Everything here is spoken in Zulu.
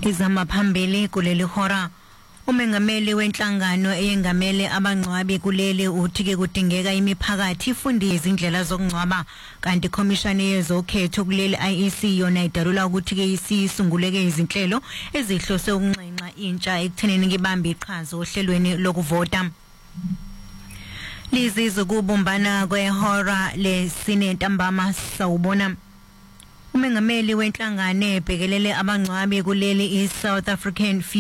Izama phambili kuleli hora umengameli wenhlangano eyengamele abangcwabi kuleli uthi ke kudingeka imiphakathi ifundise izindlela zokungcwaba kanti komishani yezokhetho kuleli IEC yona idarula ukuthi ke isunguleke izinhlelo ezihlose ukunxenxa intsha ekuthenini ngibambe iqhaza ohlelweni lokuvota. Lizizo kubumbana kwehora lesine ntambama sawubona. Umengameli wenhlangano ebhekelele abangcwabi kuleli iSouth African